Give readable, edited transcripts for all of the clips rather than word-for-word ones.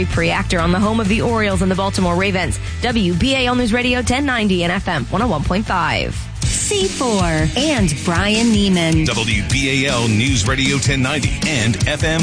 Marie Preactor on the home of the Orioles and the Baltimore Ravens. WBAL News Radio 1090 and FM 101.5. C4 and Brian Neiman. WBAL News Radio 1090 and FM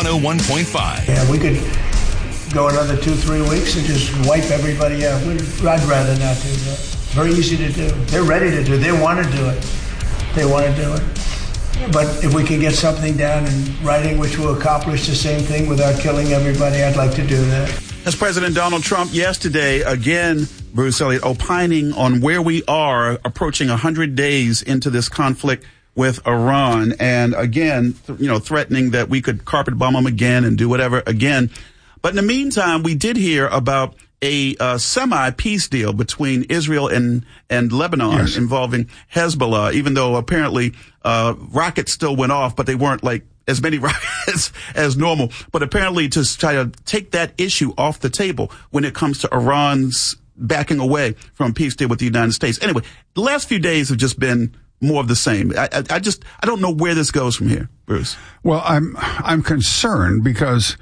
101.5. Yeah, we could go another 2-3 weeks and just wipe everybody out. I'd rather not do that. Very easy to do. They're ready to do it. They want to do it. They want to do it. But if we can get something down in writing which will accomplish the same thing without killing everybody, I'd like to do that. As President Donald Trump yesterday, again, Bruce Elliott, opining on where we are approaching 100 days into this conflict with Iran. And again, threatening that we could carpet bomb them again and do whatever again. But in the meantime, we did hear about a semi-peace deal between Israel and Lebanon, yes, involving Hezbollah, even though apparently rockets still went off, but they weren't like as many rockets as normal. But apparently to try to take that issue off the table when it comes to Iran's backing away from a peace deal with the United States. Anyway, the last few days have just been more of the same. I don't know where this goes from here, Bruce. Well, I'm concerned because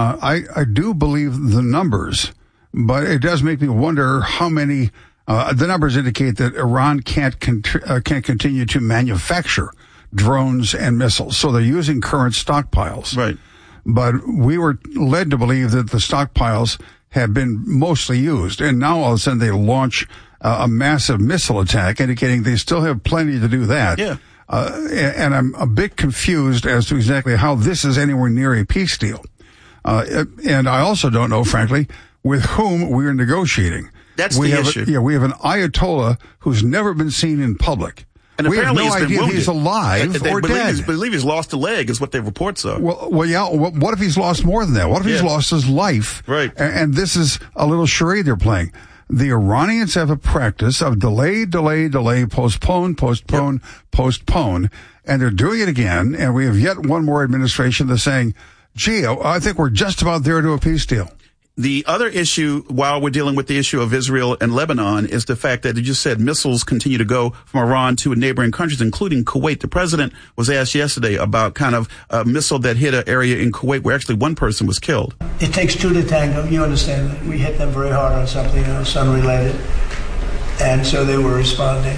I do believe the numbers, but it does make me wonder how many. The numbers indicate that Iran can't continue to manufacture drones and missiles, so they're using current stockpiles. Right. But we were led to believe that the stockpiles had been mostly used, and now all of a sudden they launch a massive missile attack, indicating they still have plenty to do that. Yeah. And I'm a bit confused as to exactly how this is anywhere near a peace deal. And I also don't know, frankly, with whom we're negotiating. That's the issue. Yeah, we have an Ayatollah who's never been seen in public. And we have no idea if he's alive or dead. They believe he's lost a leg, is what their reports are. Well, yeah. What if he's lost more than that? What if he's lost his life? Right. And this is a little charade they're playing. The Iranians have a practice of delay, postpone, and they're doing it again. And we have yet one more administration that's saying, gee, I think we're just about there to a peace deal. The other issue, while we're dealing with the issue of Israel and Lebanon, is the fact that you just said missiles continue to go from Iran to neighboring countries, including Kuwait. The president was asked yesterday about kind of a missile that hit an area in Kuwait where actually one person was killed. It takes two to tango. You understand that. We hit them very hard on something else unrelated, and so they were responding,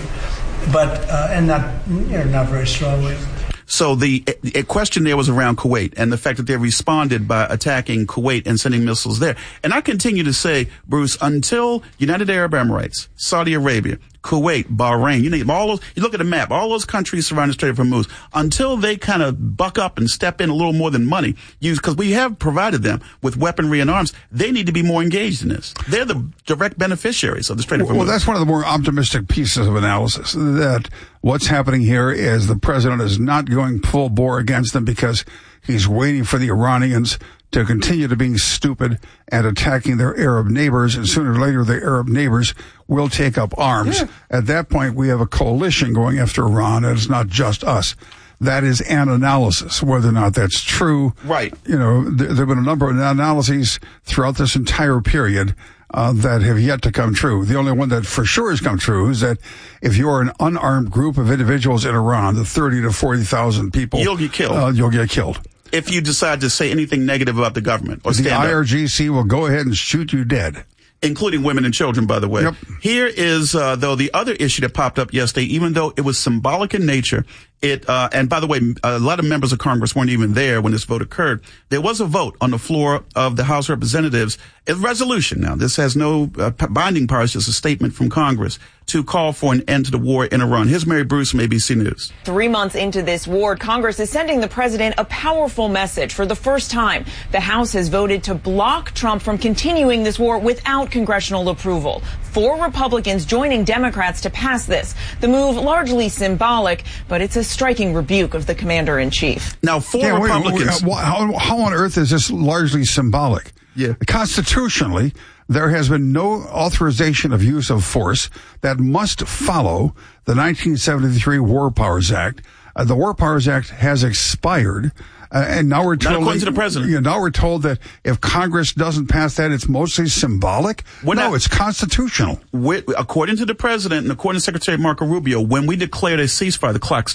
but and not very strongly. So the question there was around Kuwait and the fact that they responded by attacking Kuwait and sending missiles there. And I continue to say, Bruce, until United Arab Emirates, Saudi Arabia, Kuwait, Bahrain, you look at the map, all those countries surrounding the Strait of Hormuz, until they kind of buck up and step in a little more than money, because we have provided them with weaponry and arms, they need to be more engaged in this. They're the direct beneficiaries of the Strait of Hormuz. Well, that's one of the more optimistic pieces of analysis, that what's happening here is the president is not going full bore against them because he's waiting for the Iranians to continue to being stupid and attacking their Arab neighbors, and sooner or later the Arab neighbors will take up arms. Yeah. At that point, we have a coalition going after Iran, and it's not just us. That is an analysis. Whether or not that's true, right? There have been a number of analyses throughout this entire period that have yet to come true. The only one that for sure has come true is that if you're an unarmed group of individuals in Iran, the 30 to 40,000 people, you'll get killed. You'll get killed. If you decide to say anything negative about the government or stand up. The IRGC will go ahead and shoot you dead. Including women and children, by the way. Yep. Here is, though, the other issue that popped up yesterday, even though it was symbolic in nature, and by the way, a lot of members of Congress weren't even there when this vote occurred. There was a vote on the floor of the House of Representatives, a resolution. Now, this has no binding power, it's just a statement from Congress to call for an end to the war in Iran. Here's Mary Bruce from ABC News. 3 months into this war, Congress is sending the president a powerful message. For the first time, the House has voted to block Trump from continuing this war without congressional approval. 4 Republicans joining Democrats to pass this. The move largely symbolic, but it's a striking rebuke of the commander-in-chief. Now, 4 Republicans... How on earth is this largely symbolic? Yeah. Constitutionally, there has been no authorization of use of force that must follow the 1973 War Powers Act. The War Powers Act has expired. And now we're told, not according to the president. Now we're told that if Congress doesn't pass that, it's mostly symbolic. It's constitutional. According to the president and according to Secretary Marco Rubio, when we declared a ceasefire, the clock stopped.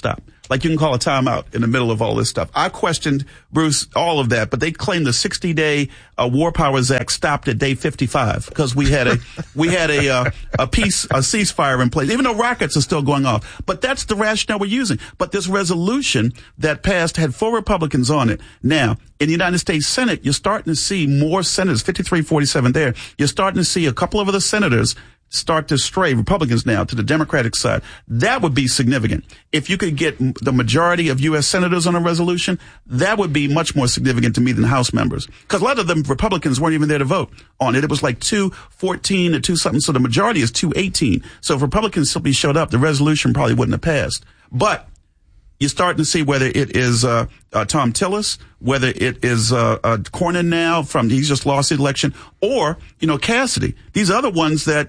Like you can call a timeout in the middle of all this stuff. I questioned, Bruce, all of that, but they claim the 60-day War Powers Act stopped at day 55 because we had a ceasefire in place, even though rockets are still going off. But that's the rationale we're using. But this resolution that passed had 4 Republicans on it. Now, in the United States Senate, you're starting to see more senators, 53-47 there. You're starting to see a couple of other senators start to stray, Republicans now, to the Democratic side. That would be significant. If you could get the majority of U.S. senators on a resolution, that would be much more significant to me than House members. Because a lot of them Republicans weren't even there to vote on it. It was like 214 or 2 something, so the majority is 218. So if Republicans simply showed up, the resolution probably wouldn't have passed. But you're starting to see whether it is Tom Tillis, whether it is Cornyn now he's just lost the election, or Cassidy. These other ones that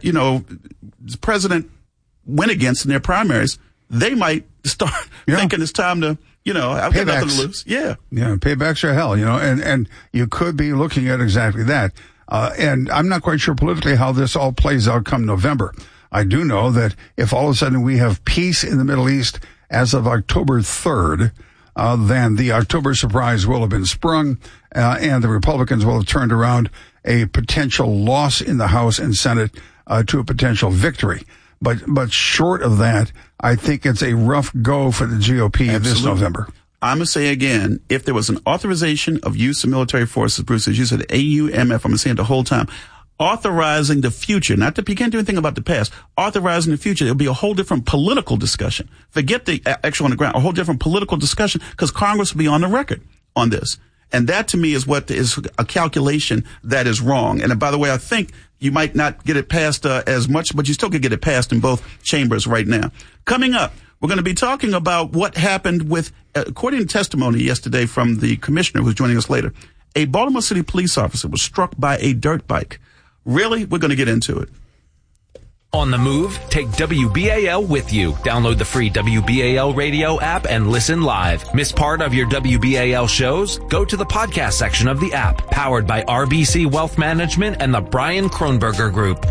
the president went against in their primaries, they might start thinking it's time to I've got nothing to lose. Yeah, paybacks are hell, and you could be looking at exactly that. And I'm not quite sure politically how this all plays out come November. I do know that if all of a sudden we have peace in the Middle East as of October 3rd, then the October surprise will have been sprung, and the Republicans will have turned around a potential loss in the House and Senate to a potential victory. But short of that, I think it's a rough go for the GOP this November. I'm going to say again, if there was an authorization of use of military forces, Bruce, as you said, AUMF, I'm going to say it the whole time, authorizing the future, you can't do anything about the past, authorizing the future, it'll be a whole different political discussion. Forget the actual on the ground, a whole different political discussion, because Congress will be on the record on this. And that to me is what is a calculation that is wrong. And by the way, I think you might not get it passed as much, but you still could get it passed in both chambers right now. Coming up, we're going to be talking about what happened with, according to testimony yesterday from the commissioner who's joining us later, a Baltimore City police officer was struck by a dirt bike. Really? We're going to get into it. On the move, take WBAL with you. Download the free WBAL radio app and listen live. Miss part of your WBAL shows? Go to the podcast section of the app, powered by RBC Wealth Management and the Brian Kronberger Group.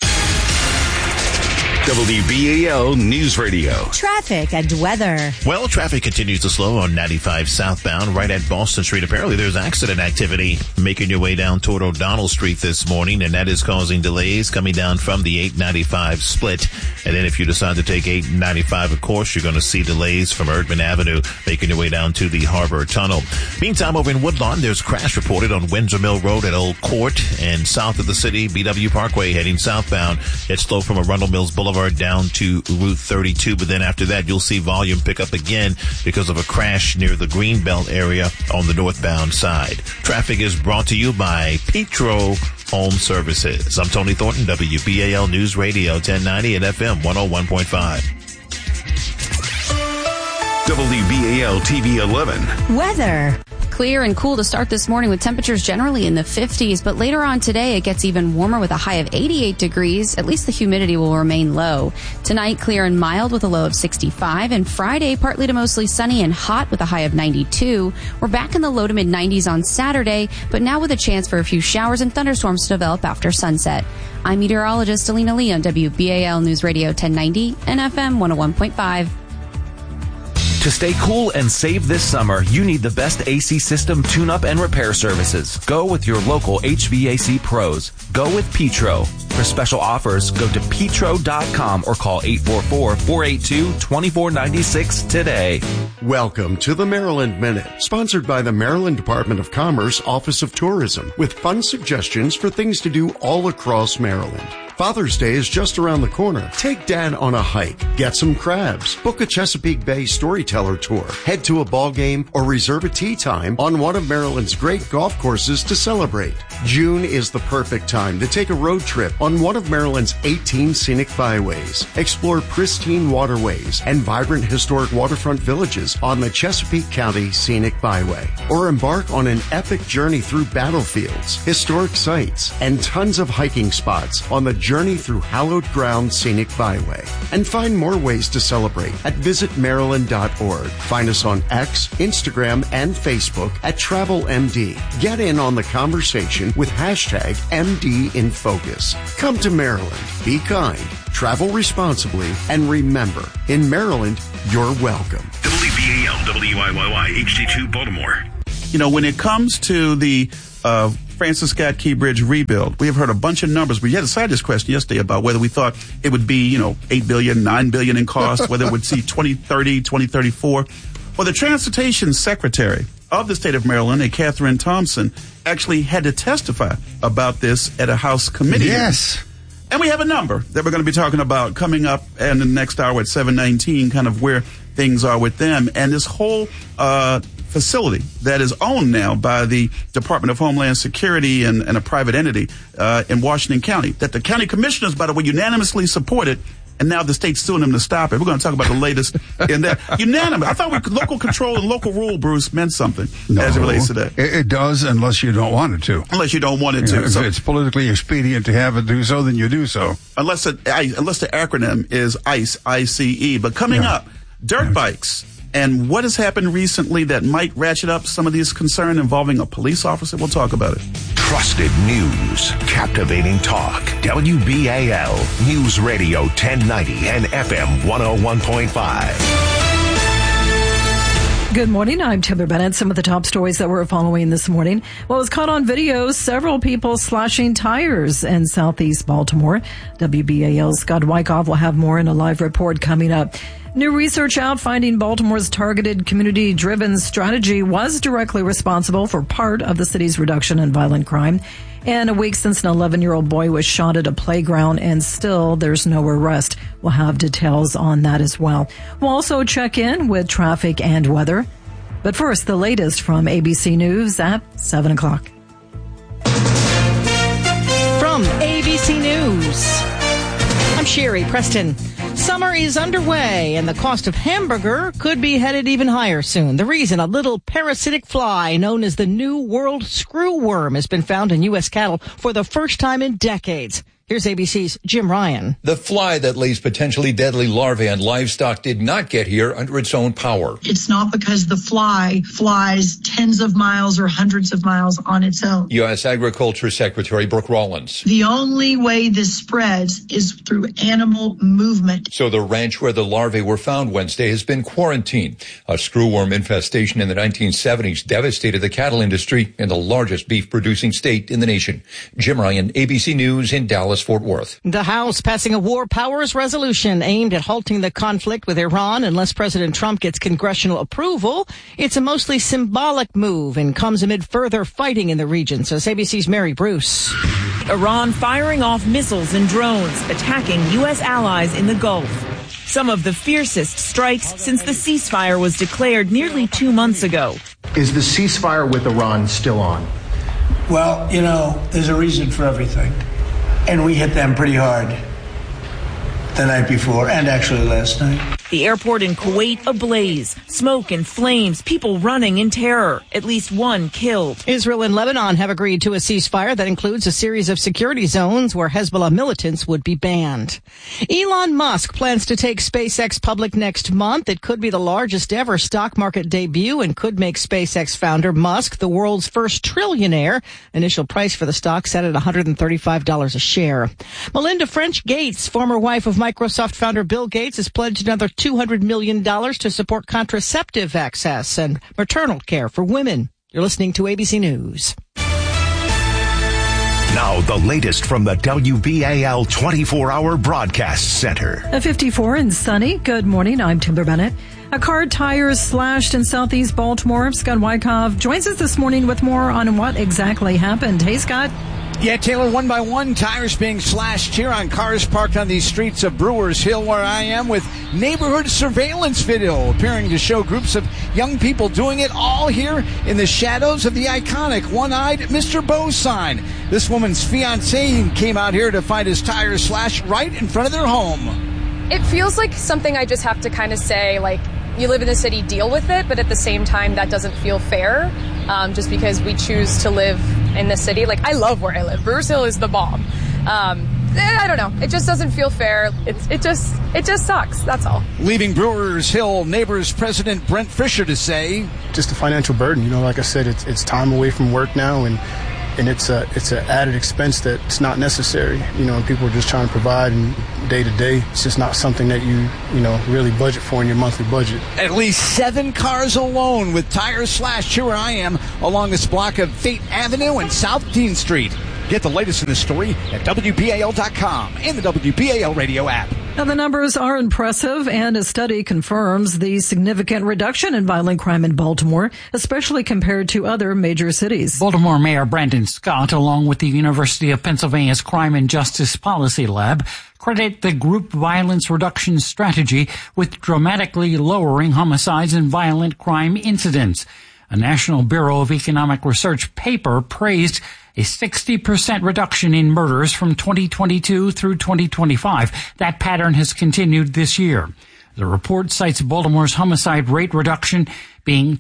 WBAL News Radio. Traffic and weather. Well, traffic continues to slow on 95 southbound right at Boston Street. Apparently, there's accident activity making your way down toward O'Donnell Street this morning, and that is causing delays coming down from the 895 split. And then if you decide to take 895, of course, you're going to see delays from Erdman Avenue making your way down to the Harbor Tunnel. Meantime, over in Woodlawn, there's a crash reported on Windsor Mill Road at Old Court, and south of the city, BW Parkway heading southbound. It's slow from Arundel Mills Boulevard down to Route 32, but then after that you'll see volume pick up again because of a crash near the Greenbelt area on the northbound side. Traffic is brought to you by Petro Home Services. I'm Tony Thornton, WBAL News Radio 1090 and FM 101.5. WBAL TV 11. Weather. Clear and cool to start this morning with temperatures generally in the 50s, but later on today it gets even warmer with a high of 88 degrees. At least the humidity will remain low. Tonight, clear and mild with a low of 65, and Friday, partly to mostly sunny and hot with a high of 92. We're back in the low to mid 90s on Saturday, but now with a chance for a few showers and thunderstorms to develop after sunset. I'm meteorologist Alina Lee on WBAL News Radio 1090 and FM 101.5. To stay cool and save this summer, you need the best AC system tune-up and repair services. Go with your local HVAC pros. Go with Petro. For special offers, go to petro.com or call 844-482-2496 today. Welcome to the Maryland Minute, sponsored by the Maryland Department of Commerce Office of Tourism, with fun suggestions for things to do all across Maryland. Father's Day is just around the corner. Take Dad on a hike, get some crabs, book a Chesapeake Bay storyteller tour, head to a ball game, or reserve a tee time on one of Maryland's great golf courses to celebrate. June is the perfect time to take a road trip on one of Maryland's 18 scenic byways. Explore pristine waterways and vibrant historic waterfront villages on the Chesapeake County Scenic Byway. Or embark on an epic journey through battlefields, historic sites, and tons of hiking spots on the journey through hallowed ground scenic byway. And find more ways to celebrate at visitmaryland.org. Find us on X, Instagram, and Facebook at TravelMD. Get in on the conversation with hashtag MDInFocus. Come to Maryland. Be kind. Travel responsibly. And remember, in Maryland, you're welcome. WBAL, WIYY, HD2 Baltimore. You know, when it comes to the Francis Scott Key Bridge rebuild, we have heard a bunch of numbers. We had a side question yesterday about whether we thought it would be, $8 billion, $9 billion in cost, whether it would see 2030, 2034. Well, the Transportation Secretary of the state of Maryland, Catherine Thompson, actually had to testify about this at a House committee. Yes. And we have a number that we're going to be talking about coming up in the next hour at 7:19, kind of where things are with them. And this whole facility that is owned now by the Department of Homeland Security and a private entity in Washington County, that the county commissioners, by the way, unanimously supported, and now the state's suing them to stop it. We're going to talk about the latest in that. Unanimous. I thought local control and local rule, Bruce, meant something as it relates to that. It does, unless you don't want it to. Unless you don't want it to. If it's politically expedient to have it do so, then you do so. Unless the acronym is ICE, I-C-E. But coming up, dirt bikes. And what has happened recently that might ratchet up some of these concerns involving a police officer? We'll talk about it. Trusted news, captivating talk. WBAL News Radio 1090 and FM 101.5. Good morning. I'm Timber Bennett. Some of the top stories that we're following this morning. Well, it was caught on video, several people slashing tires in southeast Baltimore. WBAL's Scott Wyckoff will have more in a live report coming up. New research out finding Baltimore's targeted community-driven strategy was directly responsible for part of the city's reduction in violent crime. And a week since an 11-year-old boy was shot at a playground, and still there's no arrest. We'll have details on that as well. We'll also check in with traffic and weather. But first, the latest from ABC News at 7 o'clock. From ABC News, I'm Sherry Preston. Summer is underway, and the cost of hamburger could be headed even higher soon. The reason, a little parasitic fly known as the New World screwworm has been found in U.S. cattle for the first time in decades. Here's ABC's Jim Ryan. The fly that lays potentially deadly larvae on livestock did not get here under its own power. It's not because the fly flies tens of miles or hundreds of miles on its own. U.S. Agriculture Secretary Brooke Rollins. The only way this spreads is through animal movement. So the ranch where the larvae were found Wednesday has been quarantined. A screwworm infestation in the 1970s devastated the cattle industry in the largest beef-producing state in the nation. Jim Ryan, ABC News in Dallas, Fort Worth. The House passing a war powers resolution aimed at halting the conflict with Iran unless President Trump gets congressional approval. It's a mostly symbolic move and comes amid further fighting in the region, says ABC's Mary Bruce. Iran firing off missiles and drones, attacking U.S. allies in the Gulf. Some of the fiercest strikes since the ceasefire was declared nearly 2 months ago. Is the ceasefire with Iran still on? Well, there's a reason for everything. And we hit them pretty hard the night before and actually last night. The airport in Kuwait ablaze, smoke and flames, people running in terror, at least one killed. Israel and Lebanon have agreed to a ceasefire that includes a series of security zones where Hezbollah militants would be banned. Elon Musk plans to take SpaceX public next month. It could be the largest ever stock market debut and could make SpaceX founder Musk the world's first trillionaire. Initial price for the stock set at $135 a share. Melinda French Gates, former wife of Microsoft founder Bill Gates, has pledged another $200 million to support contraceptive access and maternal care for women. You're listening to ABC News. Now, the latest from the WBAL 24-hour broadcast center. At 54 and sunny. Good morning. I'm Timber Bennett. A car tire slashed in southeast Baltimore. Scott Wyckoff joins us this morning with more on what exactly happened. Hey, Scott. Yeah, Taylor, one by one, tires being slashed here on cars parked on these streets of Brewers Hill, where I am, with neighborhood surveillance video appearing to show groups of young people doing it all here in the shadows of the iconic one-eyed Mr. Bo sign. This woman's fiancé came out here to find his tires slashed right in front of their home. It feels like something I just have to kind of say, like, you live in the city, deal with it, but at the same time, that doesn't feel fair, just because we choose to live in the city. Like, I love where I live. Brewers Hill is the bomb. I don't know. It just doesn't feel fair. It just sucks. That's all. Leaving Brewers Hill Neighbors President Brent Fisher to say, just a financial burden. Like I said, it's time away from work now, and it's an added expense that's not necessary. And people are just trying to provide, and day to day, it's just not something that you really budget for in your monthly budget. At least 7 cars alone with tires slashed here where I am along this block of Fate Avenue and South Dean Street. Get the latest in this story at WBAL.com and the WBAL radio app. Now, the numbers are impressive, and a study confirms the significant reduction in violent crime in Baltimore, especially compared to other major cities. Baltimore Mayor Brandon Scott, along with the University of Pennsylvania's Crime and Justice Policy Lab, credit the group violence reduction strategy with dramatically lowering homicides and violent crime incidents. A National Bureau of Economic Research paper praised a 60% reduction in murders from 2022 through 2025. That pattern has continued this year. The report cites Baltimore's homicide rate reduction being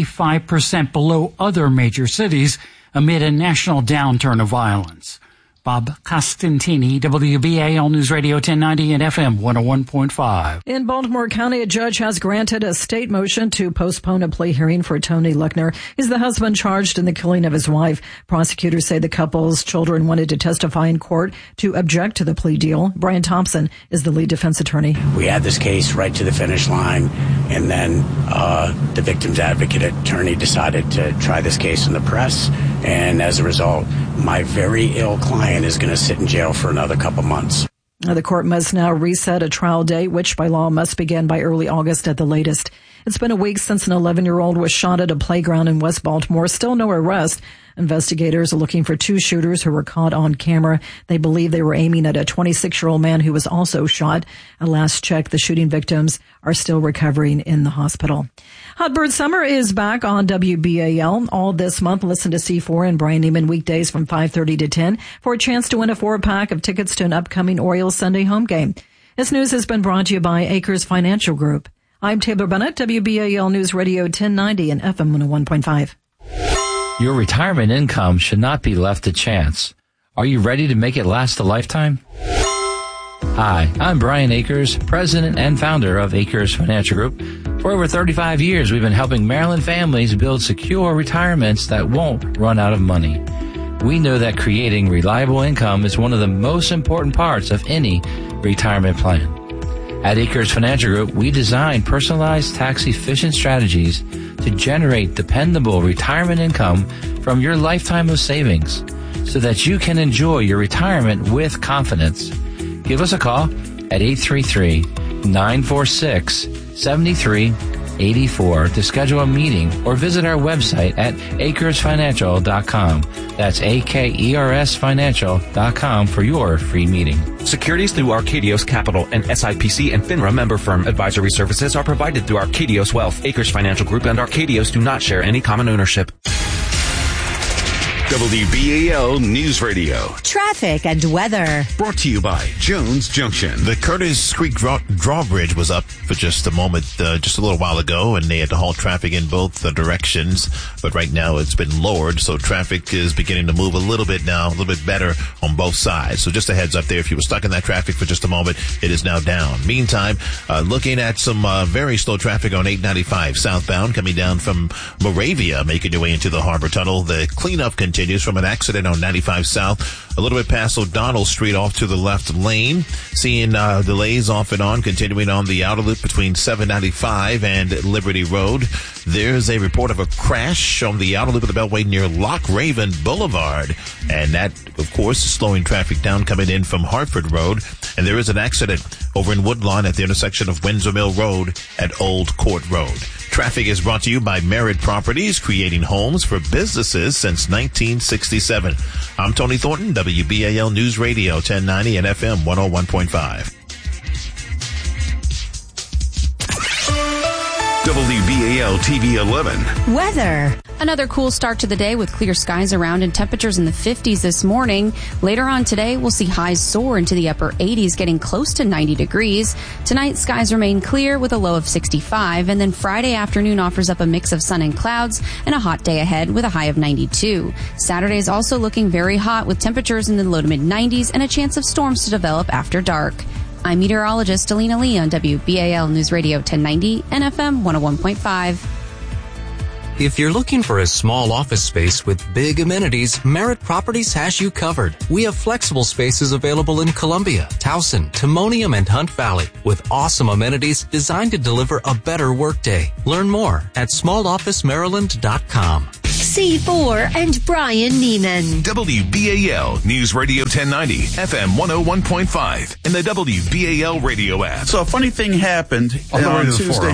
25% below other major cities amid a national downturn of violence. Bob Costantini, WBAL News Radio 1090 and FM 101.5. In Baltimore County, a judge has granted a state motion to postpone a plea hearing for Tony Luckner. He's the husband charged in the killing of his wife. Prosecutors say the couple's children wanted to testify in court to object to the plea deal. Brian Thompson is the lead defense attorney. We had this case right to the finish line, and then the victim's advocate attorney decided to try this case in the press, and as a result, my very ill client is going to sit in jail for another couple months. The court must now reset a trial date, which by law must begin by early August at the latest. It's been a week since an 11-year-old was shot at a playground in West Baltimore. Still no arrest. Investigators are looking for 2 shooters who were caught on camera. They believe they were aiming at a 26-year-old man who was also shot. At last check, the shooting victims are still recovering in the hospital. Hot Bird Summer is back on WBAL all this month. Listen to C4 and Brian Neiman weekdays from 5:30 to 10 for a chance to win a 4-pack of tickets to an upcoming Orioles Sunday home game. This news has been brought to you by Acres Financial Group. I'm Taylor Bennett, WBAL News Radio 1090 and FM 101.5. Your retirement income should not be left to chance. Are you ready to make it last a lifetime? Hi, I'm Brian Akers, president and founder of Akers Financial Group. For over 35 years, we've been helping Maryland families build secure retirements that won't run out of money. We know that creating reliable income is one of the most important parts of any retirement plan. At Akers Financial Group, we design personalized tax-efficient strategies to generate dependable retirement income from your lifetime of savings so that you can enjoy your retirement with confidence. Give us a call at 833-946-7384 to schedule a meeting or visit our website at acresfinancial.com. That's AKERSfinancial.com for your free meeting. Securities through Arcadios Capital, an SIPC and FINRA member firm. Advisory services are provided through Arcadios Wealth. Akers Financial Group and Arcadios do not share any common ownership. WBAL News Radio. Traffic and weather. Brought to you by Jones Junction. The Curtis Creek drawbridge was up for just a moment, just a little while ago, and they had to halt traffic in both directions. But right now it's been lowered, so traffic is beginning to move a little bit now, a little bit better on both sides. So just a heads up there, if you were stuck in that traffic for just a moment, it is now down. Meantime, looking at some very slow traffic on 895 southbound, coming down from Moravia, making your way into the Harbor Tunnel. The cleanup continues from an accident on 95 South, a little bit past O'Donnell Street off to the left lane. Seeing delays off and on, continuing on the outer loop between 795 and Liberty Road. There's a report of a crash on the outer loop of the Beltway near Loch Raven Boulevard. And that, of course, is slowing traffic down coming in from Hartford Road. And there is an accident over in Woodlawn at the intersection of Windsor Mill Road at Old Court Road. Traffic is brought to you by Merit Properties, creating homes for businesses since 1967. I'm Tony Thornton, WBAL News Radio 1090 and FM 101.5. WBAL TV 11. Weather. Another cool start to the day with clear skies around and temperatures in the 50s this morning. Later on today, we'll see highs soar into the upper 80s, getting close to 90 degrees. Tonight, skies remain clear with a low of 65, and then Friday afternoon offers up a mix of sun and clouds and a hot day ahead with a high of 92. Saturday is also looking very hot with temperatures in the low to mid 90s and a chance of storms to develop after dark. I'm meteorologist Alina Lee on WBAL News Radio 1090 and FM 101.5. If you're looking for a small office space with big amenities, Merritt Properties has you covered. We have flexible spaces available in Columbia, Towson, Timonium, and Hunt Valley with awesome amenities designed to deliver a better workday. Learn more at smallofficemaryland.com. C4 and Brian Neiman. WBAL News Radio 1090, FM 101.5, and the WBAL radio app. So a funny thing happened on Tuesday.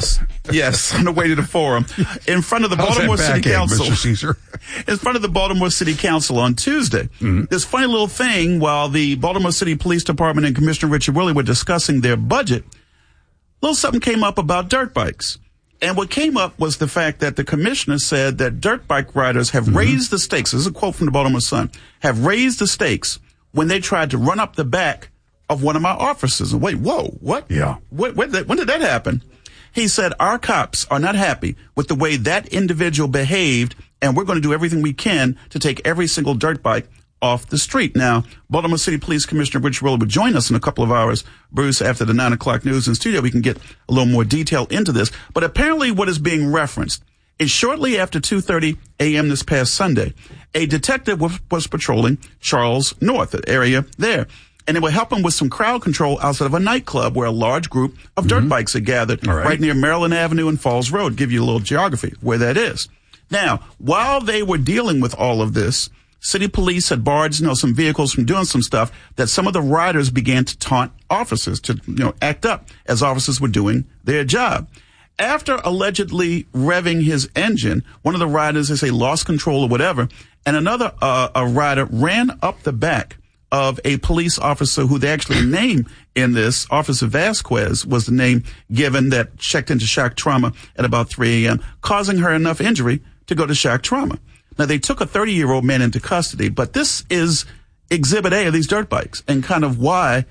Yes, on the way to the forum. In front of the Baltimore City Council. Mr. Caesar? In front of the Baltimore City Council on Tuesday. This funny little thing, while the Baltimore City Police Department and Commissioner Richard Willey were discussing their budget, a little something came up about dirt bikes. And what came up was the fact that the commissioner said that dirt bike riders have raised the stakes. This is a quote from the Baltimore Sun. Have raised the stakes when they tried to run up the back of one of my officers. And wait, whoa, what? Yeah. When did that happen? He said, our cops are not happy with the way that individual behaved, and we're going to do everything we can to take every single dirt bike off the street. Now, Baltimore City Police Commissioner Richard Willey will join us in a couple of hours, Bruce, after the 9 o'clock news in studio. We can get a little more detail into this. But apparently what is being referenced is shortly after 2:30 a.m. this past Sunday, a detective was patrolling Charles North, the area there. And they were helping with some crowd control outside of a nightclub where a large group of dirt bikes had gathered right near Maryland Avenue and Falls Road. Give you a little geography where that is. Now, while they were dealing with all of this, city police had barred, some vehicles from doing some stuff that some of the riders began to taunt officers to, act up as officers were doing their job. After allegedly revving his engine, one of the riders, they say, lost control or whatever, and another a rider ran up the back of a police officer who they actually named in this. Officer Vasquez was the name given, that checked into shock trauma at about 3 a.m., causing her enough injury to go to shock trauma. Now, they took a 30-year-old man into custody, but this is Exhibit A of these dirt bikes and kind of why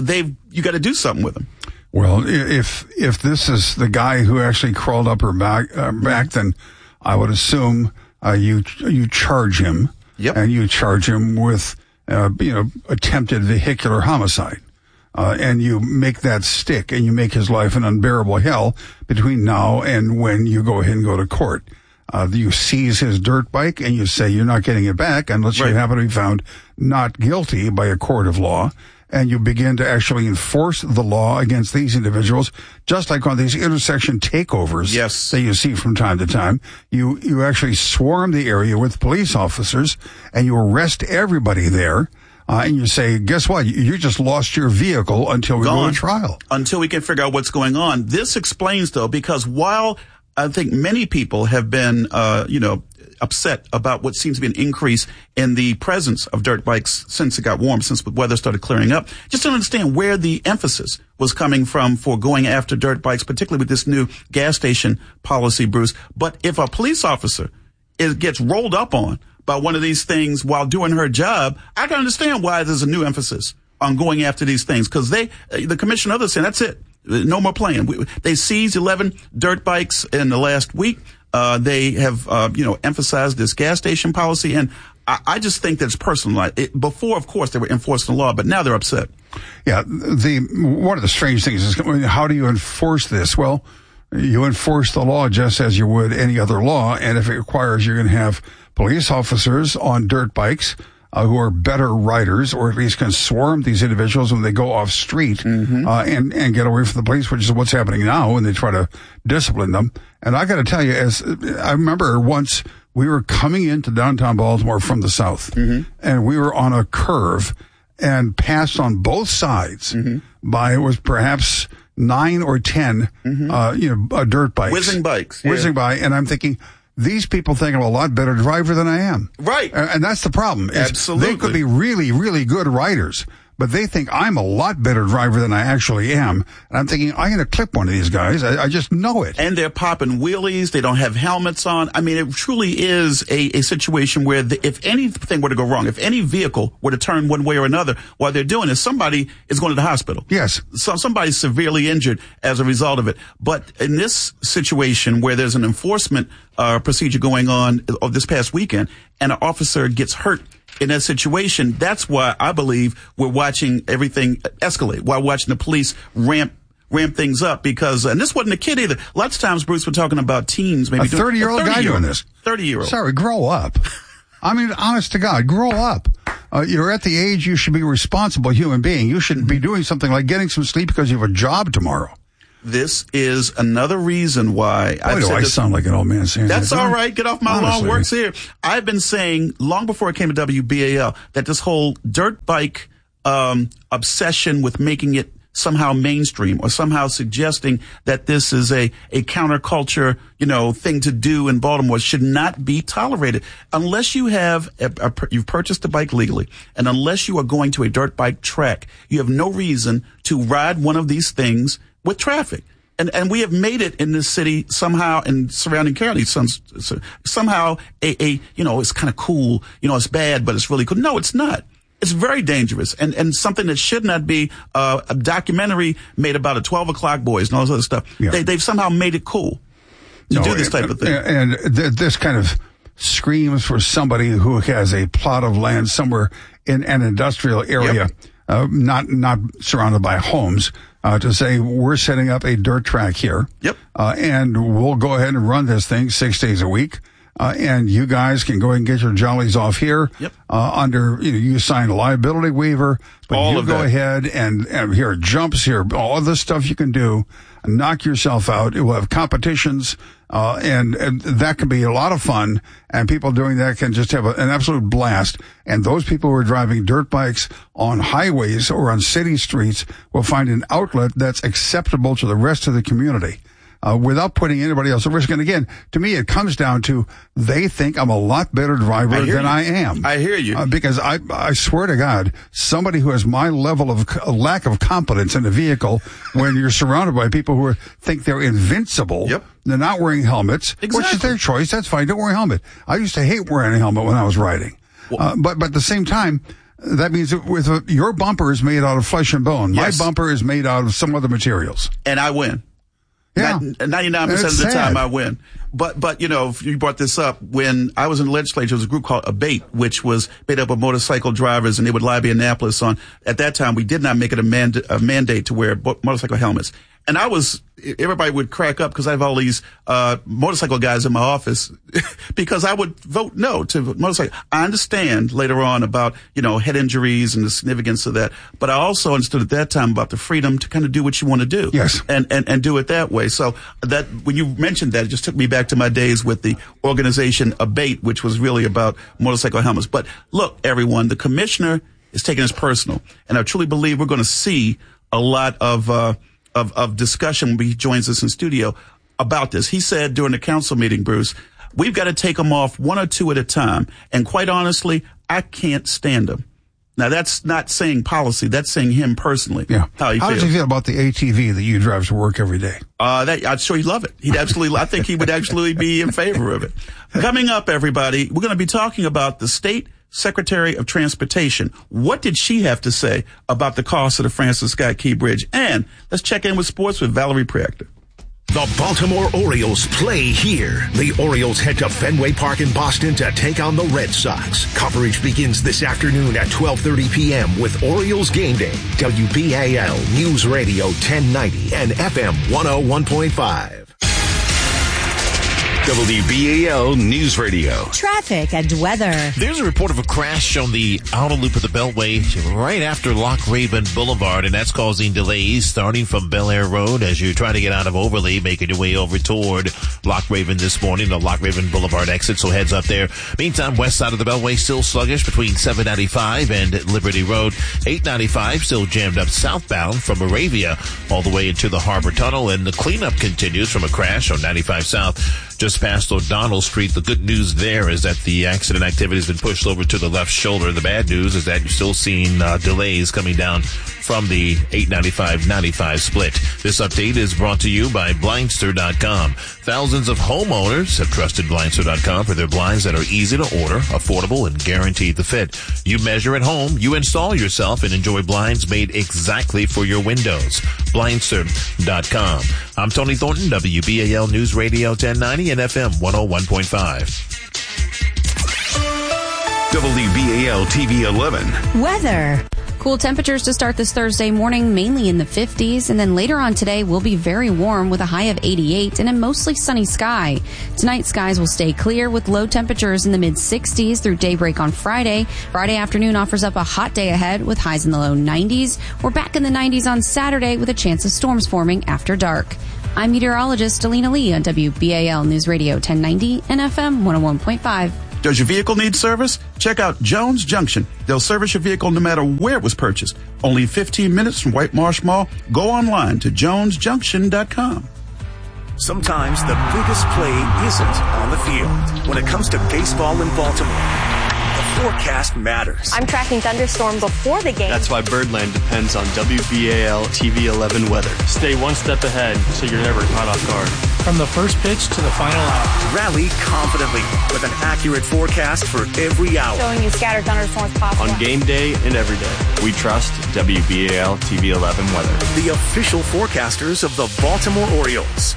you got to do something with them. Well, if this is the guy who actually crawled up her back, then I would assume you charge him. Yep. And you charge him with attempted vehicular homicide. And you make that stick, and you make his life an unbearable hell between now and when you go ahead and go to court. You seize his dirt bike and you say you're not getting it back unless you happen to be found not guilty by a court of law. And you begin to actually enforce the law against these individuals, just like on these intersection takeovers that you see from time to time. You actually swarm the area with police officers and you arrest everybody there. And you say, guess what? You just lost your vehicle until we go to trial. Until we can figure out what's going on. This explains, though, because while I think many people have been, upset about what seems to be an increase in the presence of dirt bikes since it got warm, since the weather started clearing up. Just to understand where the emphasis was coming from for going after dirt bikes, particularly with this new gas station policy, Bruce. But if a police officer gets rolled up on by one of these things while doing her job, I can understand why there's a new emphasis on going after these things, because the commissioner others saying that's it. No more playing. They seized 11 dirt bikes in the last week. They have, emphasized this gas station policy. And I just think that's personalized. Before, of course, they were enforcing the law, but now they're upset. Yeah. One of the strange things is, how do you enforce this? Well, you enforce the law just as you would any other law. And if it requires, you're going to have police officers on dirt bikes who are better riders, or at least can swarm these individuals when they go off street and get away from the police, which is what's happening now when they try to discipline them. And I got to tell you, as I remember once we were coming into downtown Baltimore from the south, and we were on a curve and passed on both sides by, it was perhaps 9 or 10, dirt bikes. Whizzing bikes. Whizzing by. And I'm thinking, these people think I'm a lot better driver than I am. Right. And that's the problem. Absolutely. They could be really, really good riders, but they think I'm a lot better driver than I actually am. And I'm thinking, I'm going to clip one of these guys. I just know it. And they're popping wheelies. They don't have helmets on. I mean, it truly is a situation where if anything were to go wrong, if any vehicle were to turn one way or another, what they're doing is somebody is going to the hospital. Yes. So somebody's severely injured as a result of it. But in this situation where there's an enforcement procedure going on this past weekend and an officer gets hurt in that situation, that's why I believe we're watching everything escalate. We're watching the police ramp things up because, and this wasn't a kid either. Lots of times, Bruce, we're talking about teens, maybe a 30-year-old guy doing this. 30-year-old. Sorry, grow up. I mean, honest to God, grow up. You're at the age you should be a responsible human being. You shouldn't be doing something like getting some sleep because you have a job tomorrow. This is another reason why I sound like an old man saying that's that. All right. Get off my lawn. Works here. I've been saying long before I came to WBAL that this whole dirt bike obsession with making it somehow mainstream or somehow suggesting that this is a counterculture, thing to do in Baltimore should not be tolerated unless you have you've purchased a bike legally and unless you are going to a dirt bike track. You have no reason to ride one of these things with traffic. And we have made it in this city somehow and surrounding counties somehow it's kind of cool. It's bad, but it's really cool. No, it's not. It's very dangerous and something that should not be a documentary made about a 12 o'clock boys and all this other stuff. Yeah. They've somehow made it cool to do this type of thing. And this kind of screams for somebody who has a plot of land somewhere in an industrial area, not surrounded by homes, to say we're setting up a dirt track here. Yep. And we'll go ahead and run this thing 6 days a week. And you guys can go ahead and get your jollies off here. Yep. Under, you sign a liability waiver, but all you go ahead and here are jumps here, all of this stuff you can do, knock yourself out. It will have competitions, and that can be a lot of fun. And people doing that can just have an absolute blast. And those people who are driving dirt bikes on highways or on city streets will find an outlet that's acceptable to the rest of the community. Without putting anybody else at risk. And again, to me, it comes down to they think I'm a lot better driver than I am. I hear you. Because I swear to God, somebody who has my level of lack of competence in a vehicle, when you're surrounded by people who think they're invincible, they're not wearing helmets, which is their choice. That's fine. Don't wear a helmet. I used to hate wearing a helmet when I was riding. But at the same time, that means that your bumper is made out of flesh and bone. Yes. My bumper is made out of some other materials. And I win. Yeah. 99% of the time I win. But you brought this up. When I was in the legislature, there was a group called ABATE, which was made up of motorcycle drivers, and they would lobby Annapolis on, at that time, we did not make it a mandate to wear motorcycle helmets. And everybody would crack up because I have all these motorcycle guys in my office because I would vote no to motorcycle. I understand later on about, head injuries and the significance of that. But I also understood at that time about the freedom to kind of do what you want to do. Yes. And do it that way. So that when you mentioned that, it just took me back to my days with the organization ABATE, which was really about motorcycle helmets. But look, everyone, the commissioner is taking this personal. And I truly believe we're going to see a lot of discussion when he joins us in studio about this. He said during the council meeting, Bruce, we've got to take them off one or two at a time. And quite honestly, I can't stand them. Now, that's not saying policy. That's saying him personally. Yeah. How does he feel about the ATV that you drive to work every day? I'm sure he'd love it. I think he would actually be in favor of it. Coming up, everybody, we're going to be talking about the state Secretary of Transportation. What did she have to say about the cost of the Francis Scott Key Bridge? And let's check in with sports with Valerie Preactor. The Baltimore Orioles play here. The Orioles head to Fenway Park in Boston to take on the Red Sox. Coverage begins this afternoon at 12:30 p.m. with Orioles Game Day. WBAL News Radio 1090 and FM 101.5. WBAL News Radio. Traffic and weather. There's a report of a crash on the outer loop of the Beltway right after Loch Raven Boulevard, and that's causing delays starting from Bel Air Road as you try to get out of Overley, making your way over toward Loch Raven this morning, the Loch Raven Boulevard exit, so heads up there. Meantime, west side of the Beltway still sluggish between 795 and Liberty Road. 895 still jammed up southbound from Moravia all the way into the Harbor Tunnel, and the cleanup continues from a crash on 95 South. just past O'Donnell Street. The good news there is that the accident activity has been pushed over to the left shoulder. The bad news is that you're still seeing delays coming down from the 895-95 split. This update is brought to you by Blindster.com. Thousands of homeowners have trusted Blindster.com for their blinds that are easy to order, affordable, and guaranteed to fit. You measure at home, you install yourself, and enjoy blinds made exactly for your windows. Blindster.com. I'm Tony Thornton, WBAL News Radio 1090 and FM 101.5. WBAL TV 11. Weather. Cool temperatures to start this Thursday morning, mainly in the 50s, and then later on today will be very warm with a high of 88 and a mostly sunny sky. Tonight, skies will stay clear with low temperatures in the mid-60s through daybreak on Friday. Friday afternoon offers up a hot day ahead with highs in the low 90s. We're back in the 90s on Saturday with a chance of storms forming after dark. I'm meteorologist Alina Lee on WBAL News Radio 1090 and FM 101.5. Does your vehicle need service? Check out Jones Junction. They'll service your vehicle no matter where it was purchased. Only 15 minutes from White Marsh Mall. Go online to jonesjunction.com. Sometimes the biggest play isn't on the field. When it comes to baseball in Baltimore, the forecast matters. I'm tracking thunderstorm before the game. That's why Birdland depends on WBAL TV 11 weather. Stay one step ahead so you're never caught off guard. From the first pitch to the final out. Rally confidently with an accurate forecast for every hour. Showing you scattered thunderstorms possible. On game day and every day. We trust WBAL TV 11 weather. The official forecasters of the Baltimore Orioles.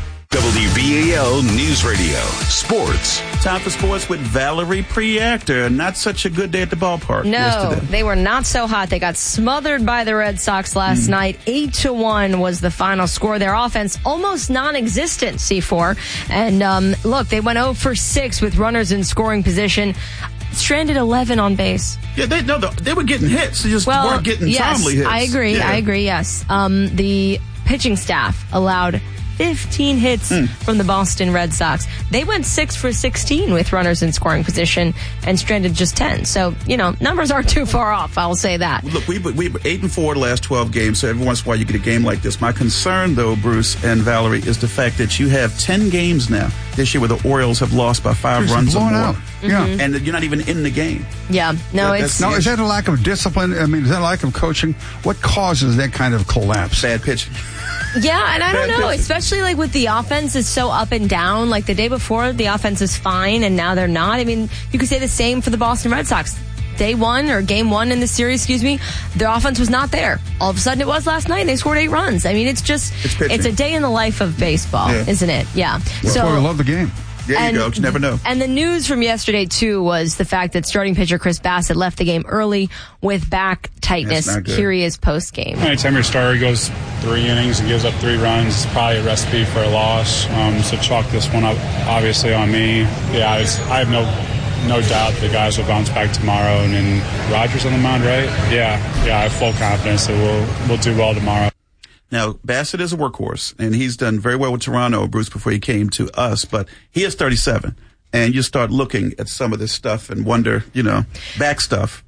WBAL News Radio. Sports. Time for sports with Valerie Preactor. Not such a good day at the ballpark yesterday. They were not so hot. They got smothered by the Red Sox last night. 8-1 was the final score. Their offense almost non-existent, C4. And look, they went 0 for 6 with runners in scoring position. Stranded 11 on base. Yeah, they were getting hits. They just weren't getting timely hits. I agree. Yeah. I agree, yes. The pitching staff allowed 15 hits from the Boston Red Sox. They went 6 for 16 with runners in scoring position and stranded just 10. So, numbers aren't too far off, I'll say that. Look, we were 8-4 the last 12 games, so every once in a while you get a game like this. My concern, though, Bruce and Valerie, is the fact that you have 10 games now this year where the Orioles have lost by 5 runs or more. Out. Yeah. And you're not even in the game. Yeah. Is that a lack of discipline? I mean, is that a lack of coaching? What causes that kind of collapse? Bad pitching. Yeah, and I don't know, especially like with the offense is so up and down. Like the day before, the offense was fine, and now they're not. I mean, you could say the same for the Boston Red Sox. Day one or game one in the series, their offense was not there. All of a sudden it was last night and they scored 8 runs. I mean, it's a day in the life of baseball, isn't it? Yeah. That's why we love the game. There you go. You never know. And the news from yesterday, too, was the fact that starting pitcher Chris Bassett left the game early with back tightness. Here he is post-game. Anytime your starter goes 3 innings and gives up 3 runs, it's probably a recipe for a loss. So chalk this one up, obviously, on me. Yeah, I have no doubt the guys will bounce back tomorrow. And then Rogers on the mound, right? Yeah, I have full confidence that we'll do well tomorrow. Now, Bassett is a workhorse, and he's done very well with Toronto, Bruce, before he came to us, but he is 37, and you start looking at some of this stuff and wonder, back stuff.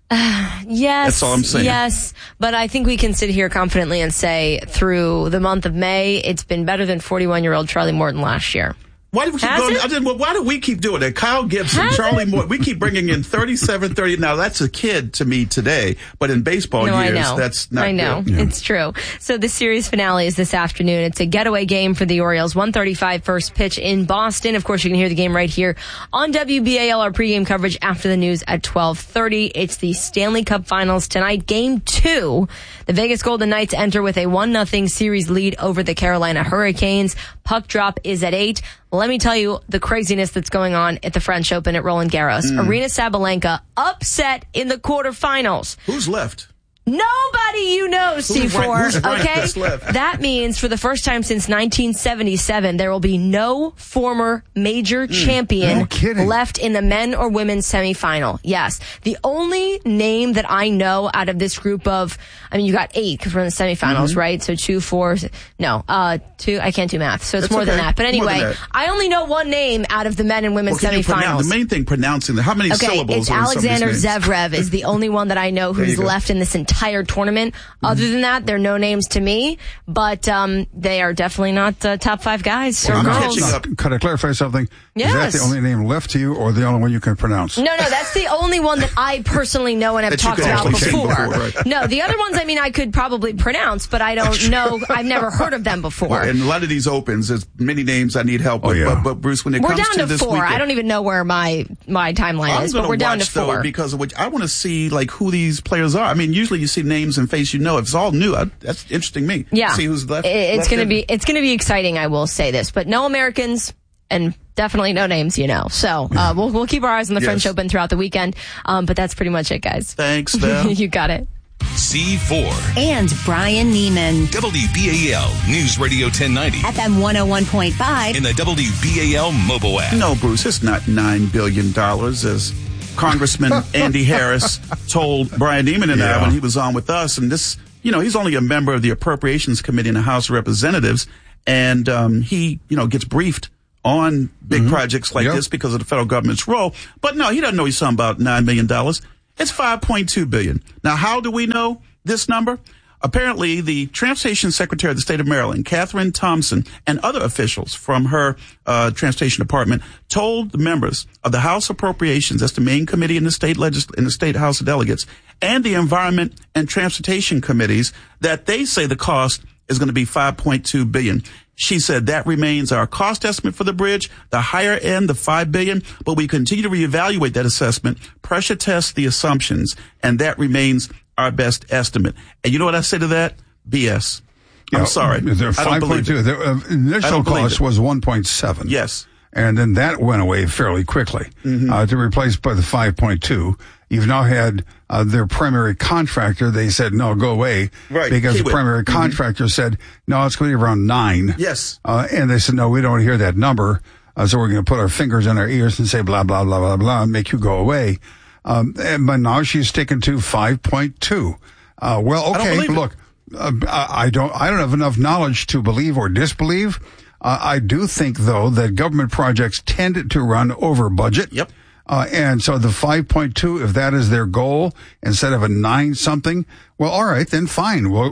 Yes. That's all I'm saying. Yes, but I think we can sit here confidently and say through the month of May, it's been better than 41-year-old Charlie Morton last year. Why do we keep going? Why do we keep doing that? Kyle Gibson, Charlie Moore, we keep bringing in 37, 30. Now, that's a kid to me today, but in baseball years, that's not I know. good. It's true. So the series finale is this afternoon. It's a getaway game for the Orioles. 1:35 first pitch in Boston. Of course, you can hear the game right here on WBAL, our pregame coverage after the news at 12:30. It's the Stanley Cup Finals tonight. Game 2. The Vegas Golden Knights enter with a 1-0 series lead over the Carolina Hurricanes. Puck drop is at 8. Let me tell you the craziness that's going on at the French Open at Roland Garros. Arina Sabalenka upset in the quarterfinals. Who's left? Nobody you know, C4. Okay? That means for the first time since 1977, there will be no former major champion left in the men or women's semifinal. Yes. The only name that I know out of this group of, you got 8 because we're in the semifinals, right? So 2, 4, 2, I can't do math. So it's more than that. But anyway, I only know one name out of the men and women's semifinals. The main thing, pronouncing how many syllables it's Alexander Zverev is the only one that I know who's left in this entire entire tournament. Other than that, they're no names to me, but they are definitely not top 5 guys or girls. Could I clarify something? Yes. Is that the only name left to you, or the only one you can pronounce? No, that's the only one that I personally know and have talked about before. Right. No, the other ones, I mean, I could probably pronounce, but I don't know. I've never heard of them before. Well, and a lot of these opens, there's many names I need help with. But Bruce, when it comes to this 4. weekend, I don't even know where my timeline is, but we're down to 4. Though, because of which I want to see like who these players are. I mean, usually you see names and face, you know. If it's all new, that's interesting to me. Yeah, see who's left. It's going to be exciting. I will say this, but no Americans and definitely no names, you know. So we'll keep our eyes on the French Open throughout the weekend. But that's pretty much it, guys. Thanks, Val. You got it. C4 and Brian Neiman. WBAL News Radio 1090. FM 101.5. In the WBAL mobile app. No, Bruce, it's not $9 billion as Congressman Andy Harris told Brian Neiman and I when he was on with us. And this, you know, he's only a member of the Appropriations Committee in the House of Representatives. And he, you know, gets briefed on big projects like this because of the federal government's role. But no, he doesn't know he's talking about $9 million. It's $5.2 billion. Now, how do we know this number? Apparently, the Transportation Secretary of the State of Maryland, Catherine Thompson, and other officials from her Transportation Department told the members of the House Appropriations, that's the main committee in the state House of Delegates, and the Environment and Transportation Committees, that they say the cost is going to be $5.2 billion. She said that remains our cost estimate for the bridge, the higher end, the $5 billion, but we continue to reevaluate that assessment, pressure test the assumptions, and that remains our best estimate. And you know what I say to that? BS. I'm sorry. The 5.2. The initial cost was 1.7. Yes. And then that went away fairly quickly to replace by the 5.2. You've now had their primary contractor. They said, no, go away. Right. Because the primary contractor said, no, it's going to be around 9. Yes. And they said, no, we don't want to hear that number. So we're going to put our fingers in our ears and say blah, blah, blah, blah, blah, and make you go away. But now she's sticking to 5.2. Well, okay, look, I don't have enough knowledge to believe or disbelieve. I do think, though, that government projects tend to run over budget. Yep. And so the 5.2, if that is their goal, instead of a 9 something, well, all right, then fine. Well,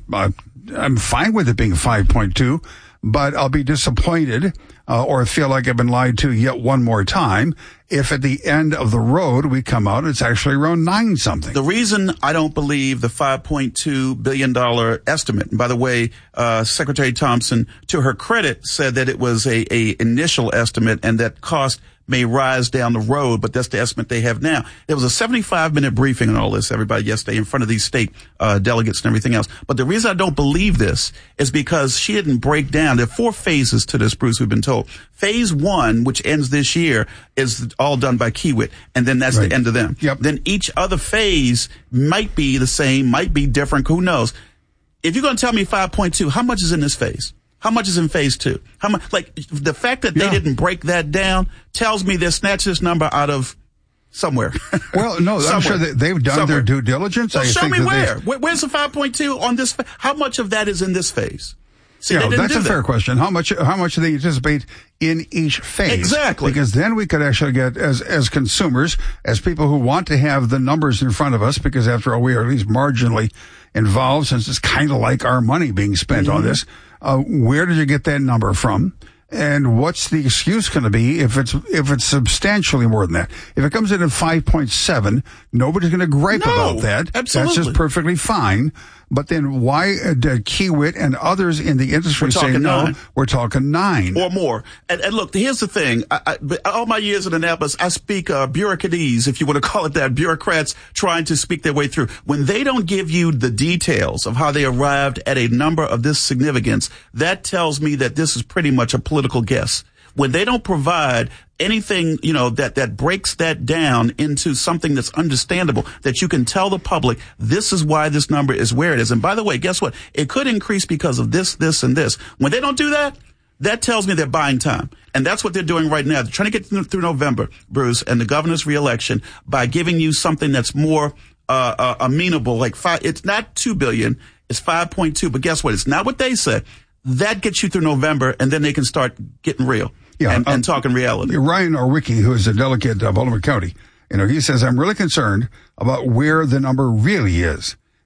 I'm fine with it being 5.2, but I'll be disappointed, or feel like I've been lied to yet one more time if at the end of the road we come out, it's actually around 9 something. The reason I don't believe the $5.2 billion estimate, and by the way, Secretary Thompson, to her credit, said that it was a initial estimate and that cost may rise down the road, but that's the estimate they have now. There was a 75-minute briefing on all this, everybody, yesterday in front of these state delegates and everything else. But the reason I don't believe this is because she didn't break down. There are 4 phases to this, Bruce, we've been told. Phase 1, which ends this year, is all done by Kiewit, and then that's the end of them. Yep. Then each other phase might be the same, might be different, who knows. If you're going to tell me 5.2, how much is in this phase? How much is in phase 2? How much? Like, the fact that they didn't break that down tells me they snatched this number out of somewhere. Well, no, I'm sure that they've done their due diligence. Well, show me where. Where's the 5.2 on this? How much of that is in this phase? See, that's a fair question. How much do they anticipate in each phase? Exactly. Because then we could actually get, as consumers, as people who want to have the numbers in front of us, because after all, we are at least marginally involved, since it's kind of like our money being spent on this. Where did you get that number from? And what's the excuse going to be if it's substantially more than that? If it comes in at 5.7, nobody's going to gripe about that. Absolutely. That's just perfectly fine. But then why did Kiewit and others in the industry say no? 9. We're talking 9 or more. And look, here's the thing. All my years in Annapolis, I speak bureaucratese, if you want to call it that. Bureaucrats trying to speak their way through. When they don't give you the details of how they arrived at a number of this significance, that tells me that this is pretty much a political guess. When they don't provide anything, that breaks that down into something that's understandable, that you can tell the public, this is why this number is where it is. And by the way, guess what? It could increase because of this, this, and this. When they don't do that, that tells me they're buying time. And that's what they're doing right now. They're trying to get through November, Bruce, and the governor's reelection by giving you something that's more amenable, like it's not $2 billion, it's 5.2. But guess what? It's not what they said. That gets you through November, and then they can start getting real. And talking reality. Ryan Orwicki, who is a delegate of Baltimore County, he says, I'm really concerned about where the number really is.